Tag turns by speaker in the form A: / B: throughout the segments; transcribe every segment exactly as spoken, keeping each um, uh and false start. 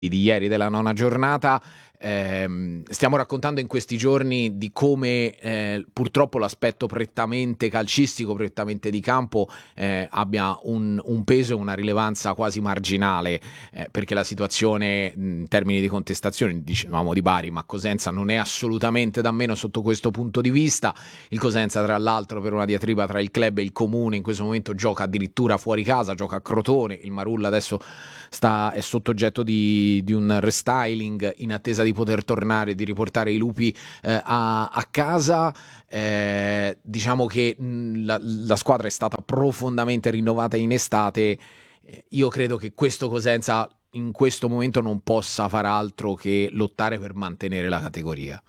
A: di ieri della nona giornata. Ehm, stiamo raccontando in questi giorni di come eh, purtroppo l'aspetto prettamente calcistico, prettamente di campo, eh, abbia un, un peso e una rilevanza quasi marginale, eh, perché la situazione in termini di contestazione, dicevamo di Bari, ma Cosenza non è assolutamente da meno sotto questo punto di vista. Il Cosenza, tra l'altro, per una diatriba tra il club e il comune, in questo momento gioca addirittura fuori casa, gioca a Crotone. Il Marulla adesso sta, è sotto oggetto di, di un restyling in attesa di poter tornare, di riportare i lupi eh, a, a casa. Eh, diciamo che mh, la, la squadra è stata profondamente rinnovata in estate. Eh, io credo che questo Cosenza in questo momento non possa far altro che lottare per mantenere la categoria.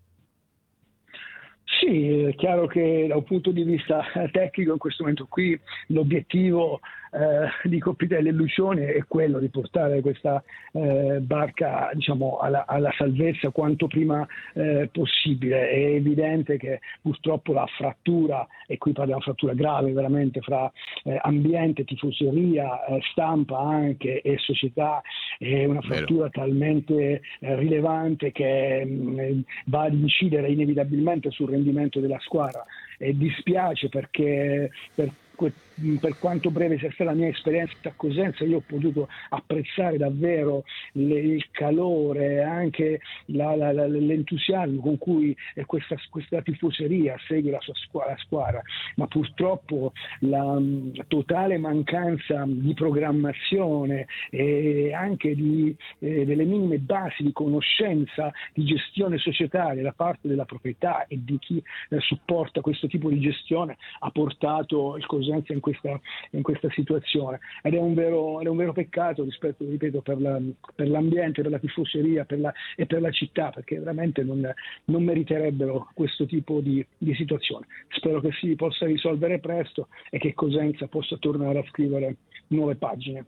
B: Sì, è chiaro che da un punto di vista tecnico in questo momento qui l'obiettivo eh, di Coppitelli e Lucioni è quello di portare questa eh, barca, diciamo, alla, alla salvezza quanto prima eh, possibile. È evidente che purtroppo la frattura, e qui parliamo di frattura grave veramente, fra eh, ambiente, tifoseria, eh, stampa anche e società, è una frattura Vero. talmente eh, rilevante che mh, va ad incidere inevitabilmente sul rendimento della squadra. E dispiace perché per per quanto breve sia stata la mia esperienza a Cosenza, io ho potuto apprezzare davvero le, il calore, anche la, la, la, l'entusiasmo con cui questa, questa tifoseria segue la sua squadra, la squadra. Ma purtroppo la, la totale mancanza di programmazione e anche di, eh, delle minime basi di conoscenza di gestione societaria da parte della proprietà e di chi eh, supporta questo tipo di gestione ha portato il Cosenza in questa, in questa situazione, ed è un vero, è un vero peccato rispetto, ripeto, per, la, per l'ambiente, per la tifoseria per la, e per la città, perché veramente non, non meriterebbero questo tipo di, di situazione. Spero che si possa risolvere presto e che Cosenza possa tornare a scrivere nuove pagine.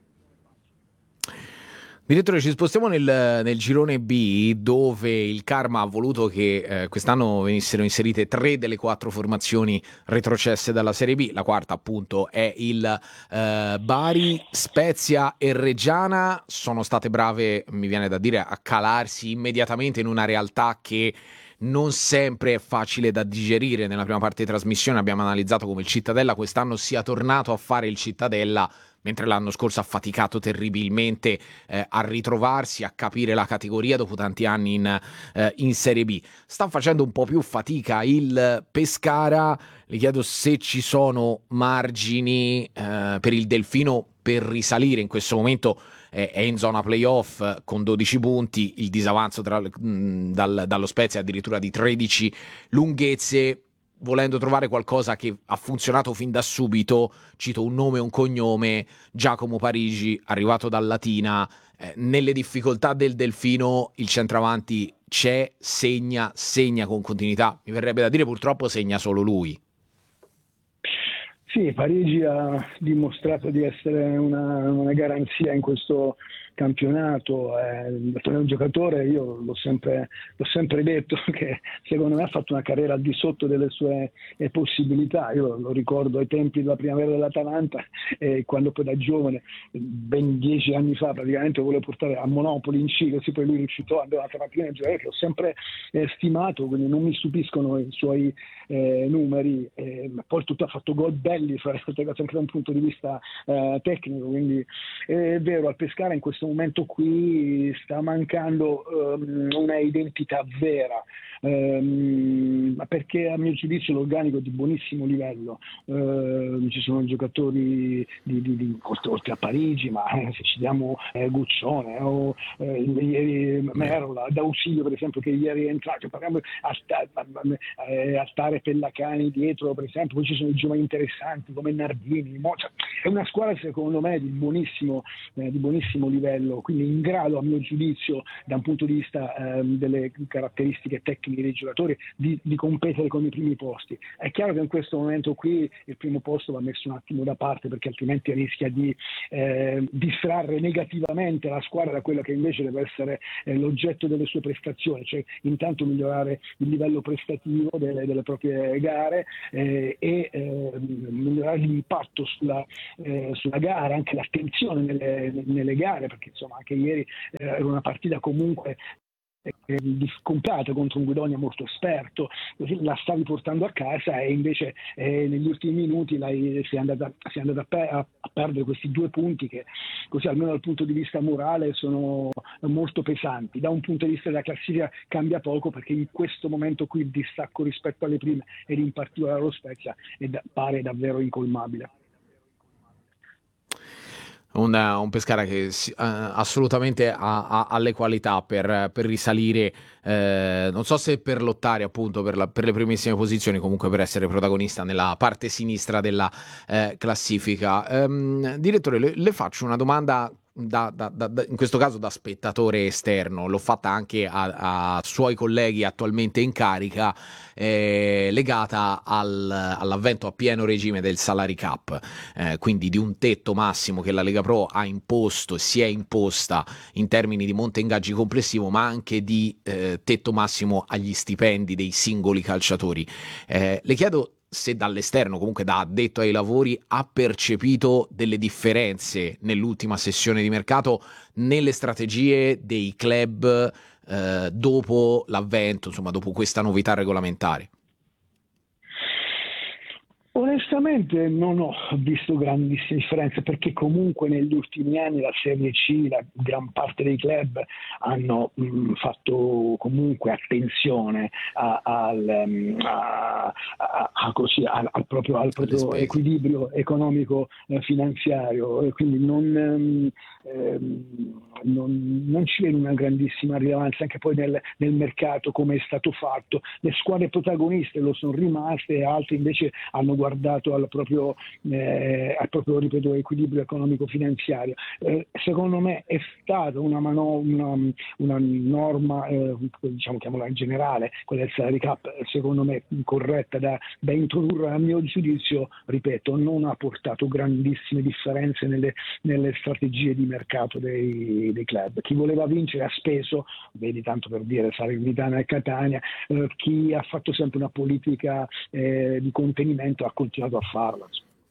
A: Direttore, ci spostiamo nel, nel girone B, dove il karma ha voluto che eh, quest'anno venissero inserite tre delle quattro formazioni retrocesse dalla Serie B. La quarta, appunto, è il eh, Bari. Spezia e Reggiana sono state brave, mi viene da dire, a calarsi immediatamente in una realtà che non sempre è facile da digerire. Nella prima parte di trasmissione abbiamo analizzato come il Cittadella quest'anno sia tornato a fare il Cittadella, mentre l'anno scorso ha faticato terribilmente eh, a ritrovarsi, a capire la categoria dopo tanti anni in, eh, in Serie B. Sta facendo un po' più fatica il Pescara. Le chiedo se ci sono margini eh, per il Delfino per risalire. In questo momento eh, è in zona playoff con dodici punti, il disavanzo tra, mh, dal, dallo Spezia è addirittura di tredici lunghezze. Volendo trovare qualcosa che ha funzionato fin da subito, cito un nome e un cognome: Giacomo Parigi, arrivato dal Latina. Eh, nelle difficoltà del Delfino il centravanti c'è, segna, segna con continuità. Mi verrebbe da dire purtroppo segna solo lui.
B: Sì, Parigi ha dimostrato di essere una, una garanzia in questo campionato, è un giocatore, io l'ho sempre, l'ho sempre detto, che secondo me ha fatto una carriera al di sotto delle sue eh, possibilità. Io lo ricordo ai tempi della primavera dell'Atalanta, eh, quando poi da giovane, ben dieci anni fa praticamente, volevo portare a Monopoli in Cile, poi lui rifiutò, andava a Trapattino, che ho sempre eh, stimato, quindi non mi stupiscono i suoi eh, numeri, eh, ma poi tutto ha fatto gol belli, sempre da un punto di vista eh, tecnico, quindi è vero, al Pescara in questo momento qui sta mancando um, una identità vera, um, perché a mio giudizio l'organico è di buonissimo livello, uh, ci sono giocatori di, di, di, oltre a Parigi, ma eh, se citiamo eh, Guccione o eh, ieri Merola, D'Ausilio per esempio, che ieri è entrato, parliamo a stare Pellacani dietro per esempio, poi ci sono i giovani interessanti come Nardini, Mozart. È una squadra secondo me di buonissimo, eh, di buonissimo livello, quindi in grado a mio giudizio da un punto di vista eh, delle caratteristiche tecniche dei giocatori di, di competere con i primi posti. È chiaro che in questo momento qui il primo posto va messo un attimo da parte, perché altrimenti rischia di eh, distrarre negativamente la squadra da quello che invece deve essere eh, l'oggetto delle sue prestazioni, cioè intanto migliorare il livello prestativo delle, delle proprie gare eh, e eh, migliorare l'impatto sulla, eh, sulla gara, anche l'attenzione nelle, nelle gare, perché perché insomma anche ieri eh, era una partita comunque comprata contro un Guidonia molto esperto, così la stavi portando a casa e invece eh, negli ultimi minuti sei andata, sei andata a, pe- a, a perdere questi due punti che così almeno dal punto di vista morale sono molto pesanti. Da un punto di vista della classifica cambia poco, perché in questo momento qui il distacco rispetto alle prime ed in particolare allo Spezia è da- pare davvero incolmabile.
A: Un, un Pescara che si, uh, assolutamente ha, ha, ha le qualità per, per risalire, eh, non so se per lottare appunto per, la, per le primissime posizioni, comunque per essere protagonista nella parte sinistra della eh, classifica. Um, direttore, le, le faccio una domanda. Da, da, da, in questo caso da spettatore esterno, l'ho fatta anche a, a suoi colleghi attualmente in carica, eh, legata al, all'avvento a pieno regime del salary cap, eh, quindi di un tetto massimo che la Lega Pro ha imposto e si è imposta in termini di monte ingaggi complessivo, ma anche di eh, tetto massimo agli stipendi dei singoli calciatori. Eh, le chiedo se dall'esterno, comunque da addetto ai lavori, ha percepito delle differenze nell'ultima sessione di mercato nelle strategie dei club eh, dopo l'avvento, insomma, dopo questa novità regolamentare.
B: Onestamente non ho visto grandissime differenze, perché comunque negli ultimi anni la Serie C, la gran parte dei club hanno mh, fatto comunque attenzione a, al, a, a, a così, al, al proprio, al proprio equilibrio economico eh, finanziario, e quindi non, ehm, non, non ci vedo una grandissima rilevanza anche poi nel, nel mercato come è stato fatto. Le squadre protagoniste lo sono rimaste, altre invece hanno guardato guardato al proprio, eh, al proprio ripeto, equilibrio economico-finanziario. Eh, secondo me è stata una, mano- una, una norma, eh, diciamo chiamola in generale, quella del salary cap, secondo me corretta da, da introdurre. A mio giudizio, ripeto, non ha portato grandissime differenze nelle, nelle strategie di mercato dei, dei club. Chi voleva vincere ha speso, vedi tanto per dire Salernitana e Catania, eh, chi ha fatto sempre una politica eh, di contenimento ha continuato a farla.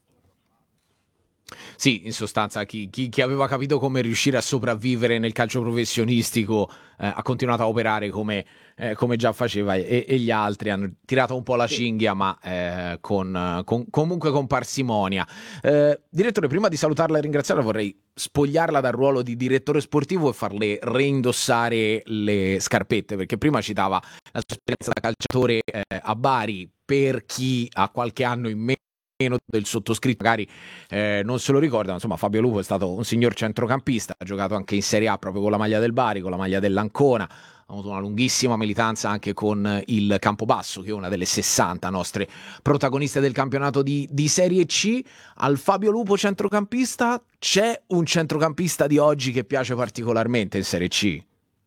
A: Sì, in sostanza chi, chi, chi aveva capito come riuscire a sopravvivere nel calcio professionistico eh, ha continuato a operare come, eh, come già faceva, e, e gli altri hanno tirato un po' la cinghia, ma eh, con, con, comunque con parsimonia. Eh, direttore, prima di salutarla e ringraziarla vorrei spogliarla dal ruolo di direttore sportivo e farle reindossare le scarpette, perché prima citava la sua esperienza da calciatore eh, a Bari. Per chi ha qualche anno in meno del sottoscritto magari eh, non se lo ricorda, insomma Fabio Lupo è stato un signor centrocampista, ha giocato anche in Serie A proprio con la maglia del Bari, con la maglia dell'Ancona, ha avuto una lunghissima militanza anche con il Campobasso, che è una delle sessanta nostre protagoniste del campionato di, di Serie C. Al Fabio Lupo centrocampista c'è un centrocampista di oggi che piace particolarmente in Serie C?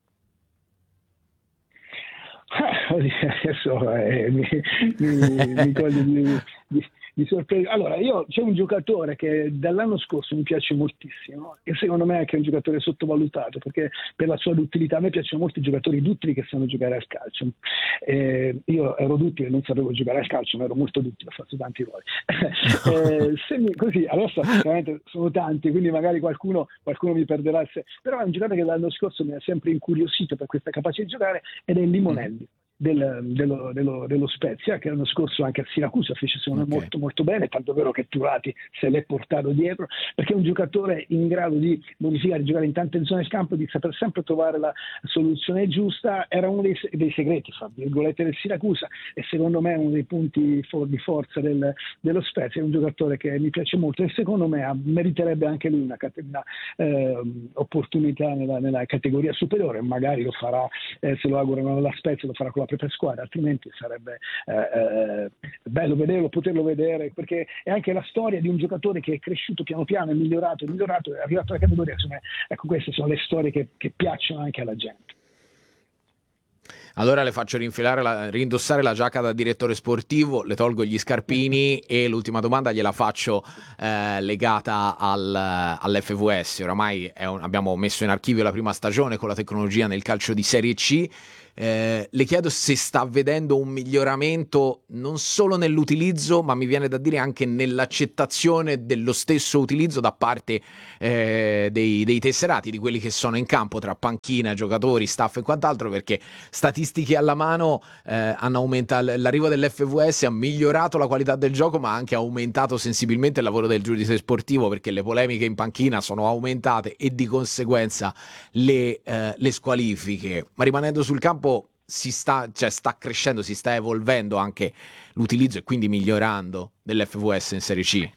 B: Adesso eh, mi, mi, mi coglie di, di, di sorpresa. Allora, io c'è un giocatore che dall'anno scorso mi piace moltissimo e secondo me è anche un giocatore sottovalutato, perché per la sua duttilità, a me piacciono molto i giocatori duttili che sanno giocare al calcio. Eh, io ero duttile e non sapevo giocare al calcio, ma ero molto duttile, ho fatto tanti ruoli. eh, se mi, così, adesso sicuramente sono tanti, quindi magari qualcuno, qualcuno mi perderà il sé, però è un giocatore che l'anno scorso mi ha sempre incuriosito per questa capacità di giocare, ed è Limonelli. Del, dello, dello, dello Spezia, che l'anno scorso anche a Siracusa fece secondo me okay. molto molto bene, tanto vero che Turati se l'è portato dietro, perché è un giocatore in grado di modificare, giocare in tante zone del campo, di saper sempre trovare la soluzione giusta. Era uno dei, dei segreti, fra virgolette, del Siracusa, e secondo me è uno dei punti for, di forza del, dello Spezia. È un giocatore che mi piace molto e secondo me meriterebbe anche lui una, una eh, opportunità nella, nella categoria superiore. Magari lo farà, eh, se lo augurano alla Spezia, lo farà con la propria squadra, altrimenti sarebbe eh, eh, bello vederlo, poterlo vedere, perché è anche la storia di un giocatore che è cresciuto piano piano, è migliorato, è migliorato, è arrivato alla categoria. Insomma, ecco, queste sono le storie che, che piacciono anche alla gente.
A: Allora le faccio rinfilare la, rindossare la giacca da direttore sportivo, le tolgo gli scarpini e l'ultima domanda gliela faccio eh, legata al, all'F V S. Oramai è un, abbiamo messo in archivio la prima stagione con la tecnologia nel calcio di Serie C. Eh, le chiedo se sta vedendo un miglioramento non solo nell'utilizzo, ma mi viene da dire anche nell'accettazione dello stesso utilizzo da parte eh, dei, dei tesserati, di quelli che sono in campo, tra panchina, giocatori, staff e quant'altro, perché statistiche alla mano eh, hanno aumentato, l'arrivo dell'F V S ha migliorato la qualità del gioco, ma ha anche aumentato sensibilmente il lavoro del giudice sportivo, perché le polemiche in panchina sono aumentate e di conseguenza le, eh, le squalifiche. Ma rimanendo sul campo, si sta, cioè sta crescendo, si sta evolvendo anche l'utilizzo e quindi migliorando dell'F V S in Serie C.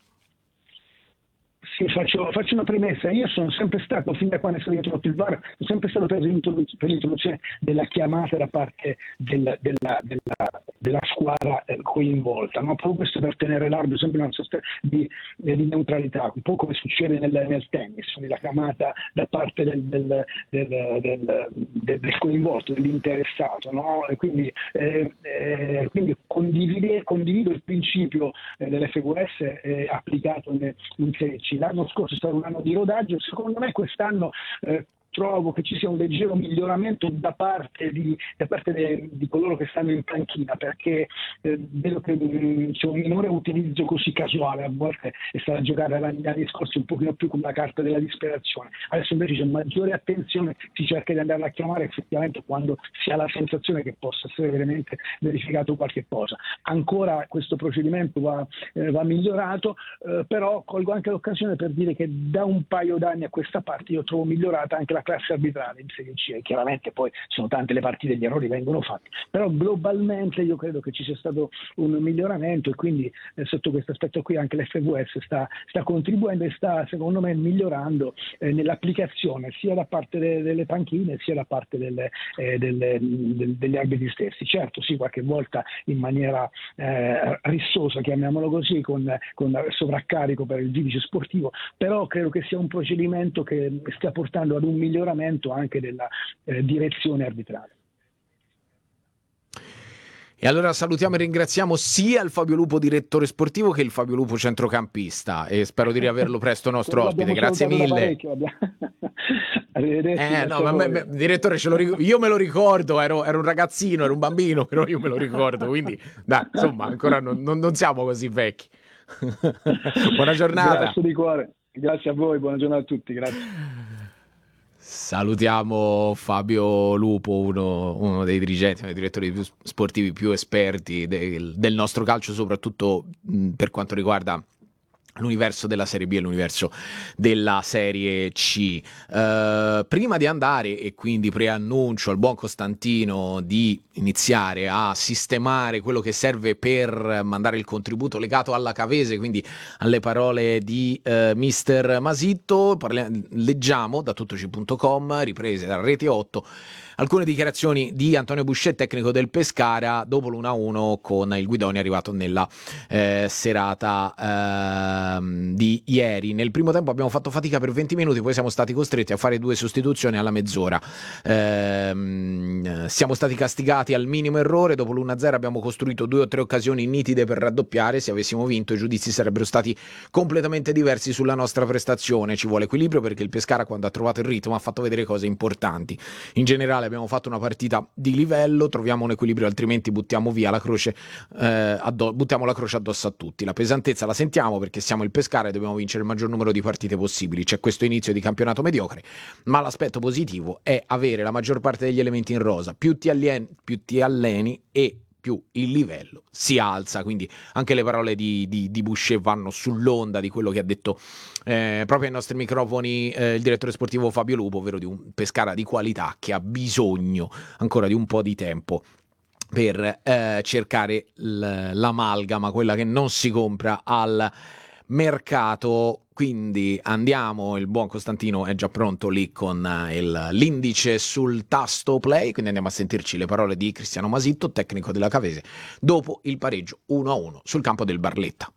B: Sì, faccio, faccio una premessa. Io sono sempre stato, fin da quando è stato introdotto il V A R, sono sempre stato per l'introduzione della chiamata da parte del, della, della, della squadra coinvolta, no? Proprio questo per tenere l'arbitro sempre in una sorta di, di neutralità, un po' come succede nel, nel tennis, quindi la chiamata da parte del, del, del, del, del, del coinvolto, dell'interessato, no? E quindi, eh, eh, quindi condivide, condivido il principio eh, dell'F V S eh, applicato in, in Serie C. L'anno scorso è stato un anno di rodaggio, secondo me quest'anno eh, trovo che ci sia un leggero miglioramento da parte di, da parte de, di coloro che stanno in panchina, perché eh, vedo che mh, c'è un minore utilizzo così casuale, a volte è stata giocata negli anni scorsi un pochino più come la carta della disperazione, adesso invece c'è maggiore attenzione, si cerca di andarla a chiamare effettivamente quando si ha la sensazione che possa essere veramente verificato qualche cosa. Ancora questo procedimento va, eh, va migliorato, eh, però colgo anche l'occasione per dire che da un paio d'anni a questa parte io trovo migliorata anche la classe arbitrale in Serie C, e chiaramente poi sono tante le partite, gli errori vengono fatti, però globalmente io credo che ci sia stato un miglioramento, e quindi eh, sotto questo aspetto qui anche l'F V S sta, sta contribuendo e sta secondo me migliorando eh, nell'applicazione sia da parte de, delle panchine sia da parte delle, eh, delle, del, degli arbitri stessi. Certo sì, qualche volta in maniera eh, rissosa, chiamiamolo così, con, con sovraccarico per il giudice sportivo, però credo che sia un procedimento che stia portando ad un miglioramento anche della eh, direzione arbitrale.
A: E allora salutiamo e ringraziamo sia il Fabio Lupo direttore sportivo che il Fabio Lupo centrocampista, e spero di riaverlo presto nostro ospite. Grazie mille. Eh, no, ma me, me, direttore, ce lo ric- io me lo ricordo, ero, ero un ragazzino, ero un bambino, però io me lo ricordo, quindi dai, insomma ancora non, non, non siamo così vecchi. Buona giornata.
B: Grazie di cuore, grazie a voi, buona giornata a tutti, grazie.
A: Salutiamo Fabio Lupo, uno, uno dei dirigenti, uno dei direttori più sportivi più esperti del, del nostro calcio, soprattutto mh, per quanto riguarda l'universo della Serie B e l'universo della Serie C. Uh, prima di andare, e quindi preannuncio al buon Costantino di iniziare a sistemare quello che serve per mandare il contributo legato alla Cavese, quindi alle parole di uh, mister Masitto, parli- leggiamo da tuttoci punto com, riprese da Rete otto, alcune dichiarazioni di Antonio Buscè, tecnico del Pescara, dopo l'uno a uno con il Guidonia arrivato nella eh, serata eh, di ieri. Nel primo tempo abbiamo fatto fatica per venti minuti, poi siamo stati costretti a fare due sostituzioni alla mezz'ora. Eh, siamo stati castigati al minimo errore, dopo l'uno a zero abbiamo costruito due o tre occasioni nitide per raddoppiare, se avessimo vinto i giudizi sarebbero stati completamente diversi sulla nostra prestazione. Ci vuole equilibrio, perché il Pescara, quando ha trovato il ritmo, ha fatto vedere cose importanti. In generale abbiamo fatto una partita di livello, troviamo un equilibrio, altrimenti buttiamo via la croce, eh, addo- buttiamo la croce addosso a tutti. La pesantezza la sentiamo, perché siamo il Pescara e dobbiamo vincere il maggior numero di partite possibili. C'è questo inizio di campionato mediocre, ma l'aspetto positivo è avere la maggior parte degli elementi in rosa. Più ti alleni, più ti alleni e più il livello si alza. Quindi anche le parole di, di, di Buscè vanno sull'onda di quello che ha detto eh, proprio ai nostri microfoni eh, il direttore sportivo Fabio Lupo, ovvero di un Pescara di qualità che ha bisogno ancora di un po' di tempo per eh, cercare l- l'amalgama, quella che non si compra al mercato. Quindi andiamo, il buon Costantino è già pronto lì con il, l'indice sul tasto play, quindi andiamo a sentirci le parole di Cristiano Masitto, tecnico della Cavese, dopo il pareggio uno a uno sul campo del Barletta.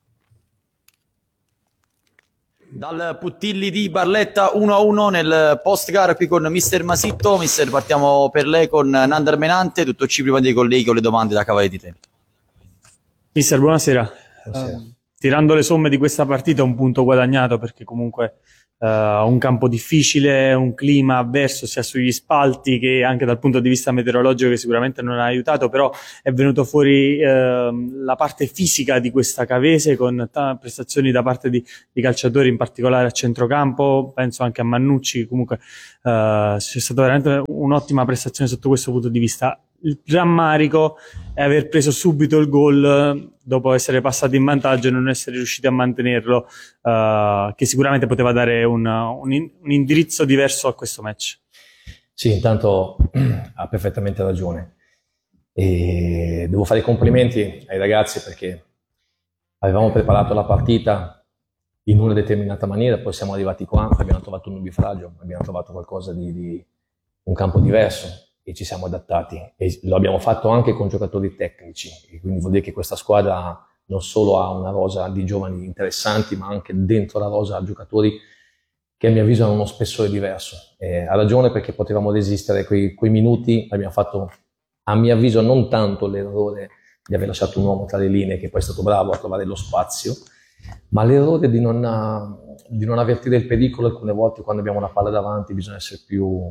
C: Dal Puttilli di Barletta uno a uno nel post gara qui con mister Masitto. Mister, partiamo per lei con Nander Menante, tutto ci prima dei colleghi con le domande da Cavale di Tempo.
D: Mister, buonasera.
C: Buonasera.
D: Uh, tirando le somme di questa partita, un punto guadagnato, perché comunque uh, un campo difficile, un clima avverso sia sugli spalti che anche dal punto di vista meteorologico, che sicuramente non ha aiutato, però è venuto fuori uh, la parte fisica di questa Cavese con t- prestazioni da parte di, di calciatori, in particolare a centrocampo, penso anche a Mannucci. Comunque uh, c'è stata veramente un'ottima prestazione sotto questo punto di vista. Il rammarico è aver preso subito il gol dopo essere passati in vantaggio e non essere riusciti a mantenerlo, uh, che sicuramente poteva dare un, un, in, un indirizzo diverso a questo match.
E: Sì, intanto ha perfettamente ragione. E devo fare i complimenti ai ragazzi perché avevamo preparato la partita in una determinata maniera, poi siamo arrivati qua, abbiamo trovato un nubifragio, abbiamo trovato qualcosa di, di un campo diverso e ci siamo adattati, e lo abbiamo fatto anche con giocatori tecnici, e quindi vuol dire che questa squadra non solo ha una rosa di giovani interessanti, ma anche dentro la rosa ha giocatori che a mio avviso hanno uno spessore diverso. E ha ragione, perché potevamo resistere quei, quei minuti. Abbiamo fatto, a mio avviso, non tanto l'errore di aver lasciato un uomo tra le linee, che poi è stato bravo a trovare lo spazio, ma l'errore di non, di non avvertire il pericolo. Alcune volte quando abbiamo la palla davanti bisogna essere più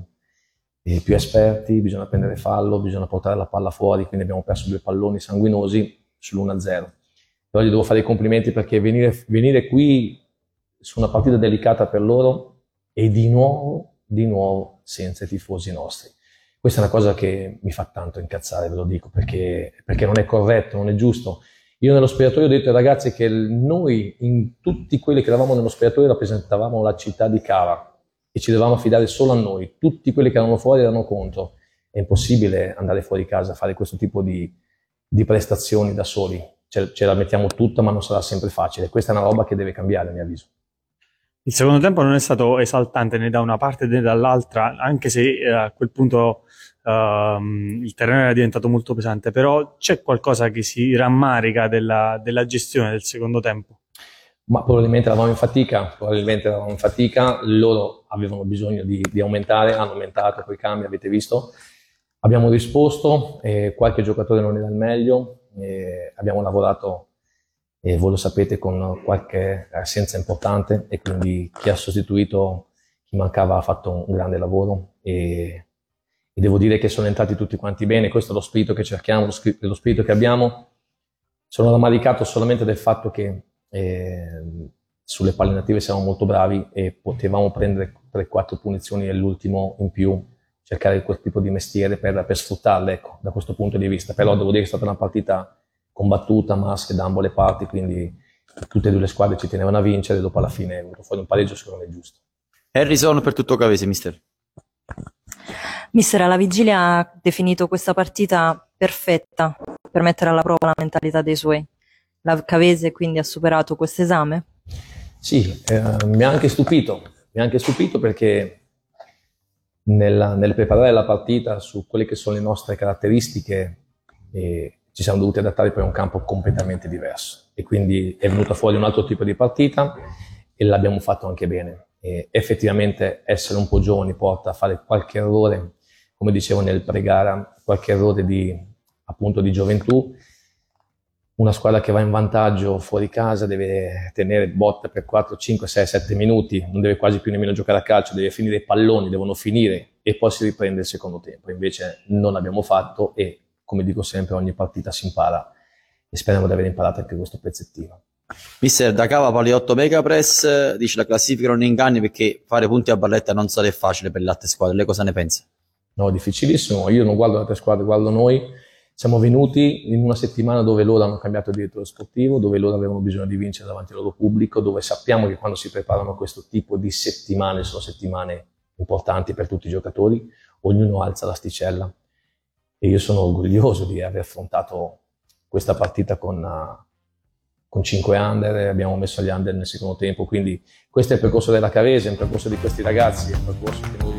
E: E più esperti, bisogna prendere fallo, bisogna portare la palla fuori, quindi abbiamo perso due palloni sanguinosi sull'uno a zero. Però gli devo fare i complimenti, perché venire, venire qui su una partita delicata per loro e di nuovo, di nuovo senza i tifosi nostri. Questa è una cosa che mi fa tanto incazzare, ve lo dico, perché, perché non è corretto, non è giusto. Io nello spogliatoio ho detto ai ragazzi che noi, in tutti quelli che eravamo nello spogliatoio, rappresentavamo la città di Cava, e ci dovevamo affidare solo a noi. Tutti quelli che erano fuori erano contro. È impossibile andare fuori casa a fare questo tipo di, di prestazioni da soli. Ce, ce la mettiamo tutta, ma non sarà sempre facile. Questa è una roba che deve cambiare, a mio avviso.
D: Il secondo tempo non è stato esaltante né da una parte né dall'altra, anche se eh, a quel punto uh, il terreno era diventato molto pesante, però c'è qualcosa che si rammarica della, della gestione del secondo tempo.
E: Ma probabilmente eravamo in fatica, probabilmente eravamo in fatica, loro avevano bisogno di, di aumentare, hanno aumentato con i cambi, avete visto. Abbiamo risposto, eh, qualche giocatore non era il meglio, eh, abbiamo lavorato, eh, voi lo sapete, con qualche assenza importante, e quindi chi ha sostituito chi mancava ha fatto un grande lavoro, e, e devo dire che sono entrati tutti quanti bene. Questo è lo spirito che cerchiamo, lo spirito, lo spirito che abbiamo. Sono rammaricato solamente del fatto che E sulle palle native siamo molto bravi e potevamo prendere tre quattro punizioni nell'ultimo in più, cercare quel tipo di mestiere per, per sfruttarle, ecco, da questo punto di vista. Però devo dire che è stata una partita combattuta, maschia da ambo le parti, quindi tutte e due le squadre ci tenevano a vincere, e dopo alla fine è venuto fuori un pareggio secondo me giusto.
C: Harrison per tutto Cavese, mister.
F: Mister, alla vigilia ha definito questa partita perfetta per mettere alla prova la mentalità dei suoi. La Cavese quindi ha superato questo esame?
E: Sì, eh, mi ha anche stupito, mi ha anche stupito perché nella, nel preparare la partita su quelle che sono le nostre caratteristiche eh, ci siamo dovuti adattare poi a un campo completamente diverso, e quindi è venuta fuori un altro tipo di partita e l'abbiamo fatto anche bene. E effettivamente essere un po' giovani porta a fare qualche errore, come dicevo nel pre-gara, qualche errore di, appunto, di gioventù. Una squadra che va in vantaggio fuori casa deve tenere botta per quattro, cinque, sei, sette minuti, non deve quasi più nemmeno giocare a calcio, deve finire i palloni, devono finire e poi si riprende il secondo tempo. Invece non l'abbiamo fatto e, come dico sempre, ogni partita si impara, e speriamo di aver imparato anche questo pezzettino.
C: Mister, da Cava Paliotto Megapress dice la classifica non inganni, perché fare punti a Barletta non sarà facile per le altre squadre. Lei cosa ne pensa?
E: No, difficilissimo. Io non guardo le altre squadre, guardo noi. Siamo venuti in una settimana dove loro hanno cambiato direttore sportivo, dove loro avevano bisogno di vincere davanti al loro pubblico, dove sappiamo che quando si preparano a questo tipo di settimane, sono settimane importanti per tutti i giocatori, ognuno alza l'asticella, e io sono orgoglioso di aver affrontato questa partita con, uh, con cinque under, abbiamo messo gli under nel secondo tempo, quindi questo è il percorso della Cavese, è il percorso di questi ragazzi, è il percorso che noi